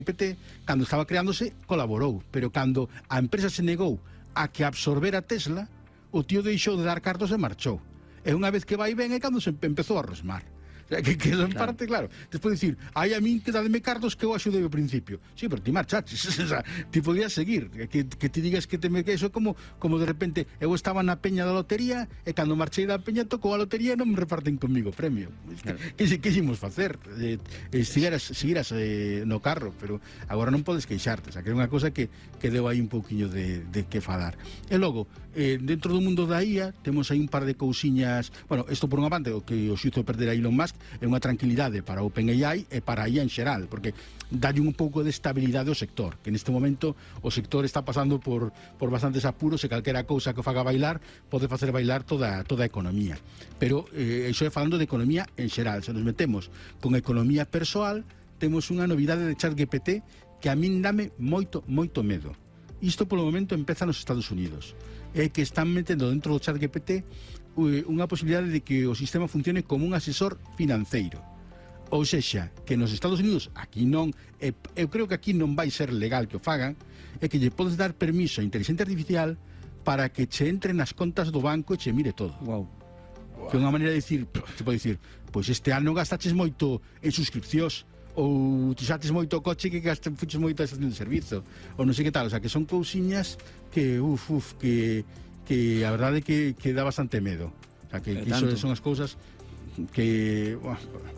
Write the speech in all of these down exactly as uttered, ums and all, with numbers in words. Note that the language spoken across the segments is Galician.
G P T, cando estaba creándose, colaborou, pero cando a empresa se negou a que absorbera Tesla, o tío deixou de dar cartos e marchou. E unha vez que vai ben é cando se empezou a rosmar. Que, que en parte, claro, despois dicir, ai a min que dademe cartos que eu axudei ao principio. Sí, pero ti marchaches, o sea, ti podías seguir, que, que ti digas que te me que eso é como, como de repente eu estaba na peña da lotería e cando marchei da peña tocou a lotería e non me reparten comigo premio. Claro. Que, que, que ímos facer? Eh, eh, seguiras, seguiras eh, no carro, pero agora non podes queixarte, o sea, que é unha cosa que, que deu aí un pouquiño de, de que falar. E logo, eh, dentro do mundo da I A temos aí un par de cousiñas, bueno, isto por unha parte, o que o xuizo perder a Elon Musk é unha tranquilidade para OpenAI e para a I A en xeral, porque dalle un pouco de estabilidade ao sector, que neste momento o sector está pasando por, por bastantes apuros e calquera cousa que o faga bailar pode facer bailar toda, toda a economía. Pero eh, iso é falando de economía en xeral. Se nos metemos con economía persoal, temos unha novidade de ChatGPT que a min dame moito, moito medo. Isto polo momento empeza nos Estados Unidos. É que están metendo dentro do ChatGPT unha posibilidade de que o sistema funcione como un asesor financeiro. Ou sexa, que nos Estados Unidos, aquí non, eu creo que aquí non vai ser legal que o fagan, é que lle podes dar permiso a inteligencia artificial para que che entre nas contas do banco e che mire todo. Wow. Que é unha maneira de dicir, te pode dicir, pois este ano gastaches moito en suscripcións, ou te xates moito o coche que gastes fuches moito a estación de servizo, ou non sei que tal, o sea, que son cousiñas que, uf, uf, que... que a verdade é que, que dá bastante medo. O sea, que, que iso son as cousas que... Buah,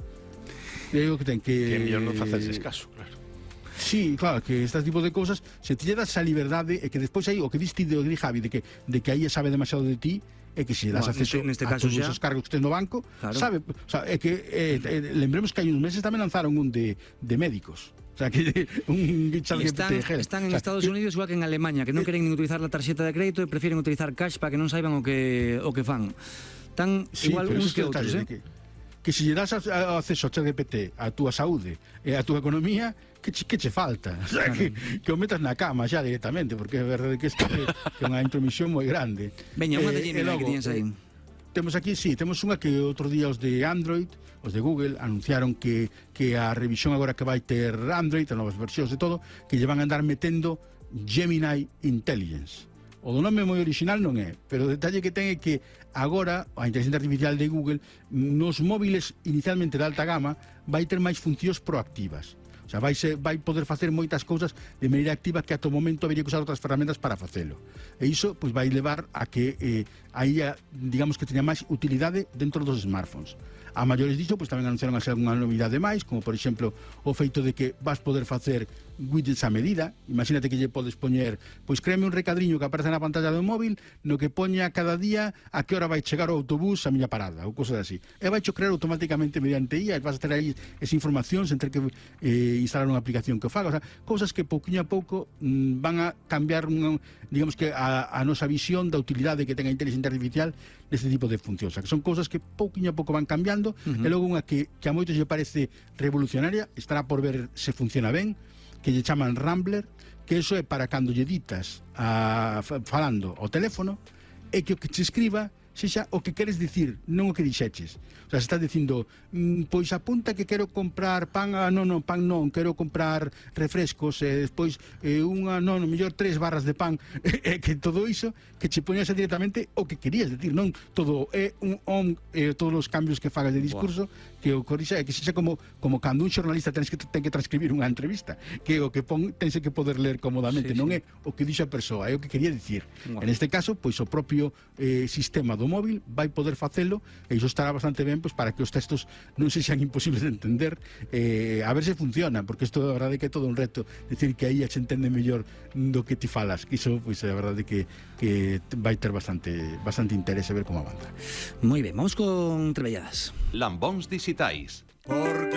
digo que ten que... Que mellor non facerses caso, claro. Sí, claro, que este tipo de cousas, se te lle das a liberdade, e que despois aí, o que diste de Javi, de que, de que aí sabe demasiado de ti, é que se das bueno, acceso neste, neste a todos ya... os cargos que tes no banco, claro. sabe, o sea, é que eh, eh, lembremos que hai uns meses tamén lanzaron un de, de médicos. O sea, que un están, están en o sea, Estados Unidos igual que en Alemania, que non queren nin utilizar a tarxeta de crédito e prefieren utilizar cash para que non saiban o que o que fan. Tan sí, igual uns que outros, eh? Que, que se lle das acceso ao ChatGPT a túa saúde e a túa economía, que che, que che falta? O sea, que, que o metas na cama xa directamente, porque é verdade que isto que, que é unha intromisión moi grande. Veña, unha de eh, Gemini que tienes aí. Temos aquí, sí, temos unha que outro día os de Android, os de Google, anunciaron que, que a revisión agora que vai ter Android, as novas versións de todo, que lle van a andar metendo Gemini Intelligence. O do nome moi original non é, pero o detalle que ten é que agora a inteligencia artificial de Google nos móviles inicialmente de alta gama vai ter máis funcións proactivas. O sea, vai, ser, vai poder facer moitas cousas de maneira activa que ata o momento habería que usar outras ferramentas para facelo. E iso pois, vai levar a que eh, aí, digamos que teña máis utilidade dentro dos smartphones. A maiores dicho, pois tamén anunciaron así algunha novidade máis, como por exemplo o feito de que vas poder facer widgets a medida. Imagínate que lle podes poñer, pois créame un recadriño que aparece na pantalla do móvil no que poña cada día a que hora vai chegar o autobús a miña parada, ou cosas así. E vai cho crear automáticamente mediante I A, e vas a ter aí esa información sen ter que eh, instalar unha aplicación que o faga. O sea, cousas que pouquinho a pouco mm, van a cambiar, un, digamos que a, a nosa visión da utilidade que ten a inteligencia artificial deste tipo de funcións. O sea, que son cousas que pouquinho a pouco van cambiando. Uh-huh. E logo unha que, que a moitos lle parece revolucionaria, estará por ver se funciona ben, que lle chaman Rambler, que eso é para cando lle ditas a, falando ao teléfono, e que o que che escriba sexa o que queres dicir, non o que dixeches. O sea, se estás dicindo, mm, pois apunta que quero comprar pan, ah, non, non, pan non, quero comprar refrescos, e despois eh, unha, non, no mellor tres barras de pan, e que todo iso, que che poñas directamente o que querías decir, non todo é un on, eh, todos os cambios que fagas de discurso, wow. que o corrixa, é que sexa como, como cando un xornalista tens que, ten que transcribir unha entrevista, que o que pon, tense que poder ler cómodamente, sí, non sí. é o que dixo a persoa, é o que quería dicir. Wow. En este caso, pois o propio eh, sistema do móvil vai poder facelo, e iso estará bastante ben pois, para que os textos non se xan imposibles de entender, eh, a ver se funciona, porque isto a verdade que é todo un reto, decir que aí a se entende mellor do que ti falas, que iso pois, a verdade que, que vai ter bastante, bastante interese ver como avanza. Moi ben, vamos con trebelladas. Lambóns dixitais. Porque